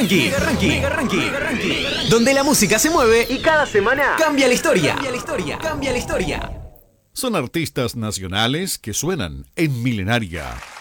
Mega Ranking. Donde la música se mueve y cada semana cambia la historia. Son artistas nacionales que suenan en Milenaria.